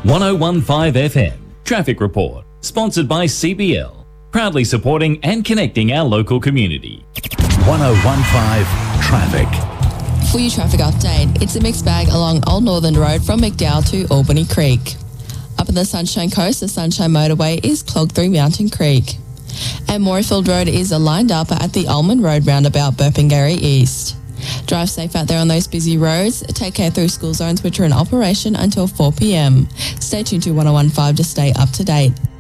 1015 FM Traffic Report, sponsored by CBL, proudly supporting and connecting our local community. 1015 Traffic. For your traffic update, it's a mixed bag along Old Northern Road from McDowell to Albany Creek. Up in the Sunshine Coast, the Sunshine Motorway is clogged through Mountain Creek. And Morayfield Road is lined up at the Ulman Road roundabout, Burpengary East. Drive safe out there on those busy roads. Take care through school zones which are in operation until 4 p.m. Stay tuned to 1015 to stay up to date.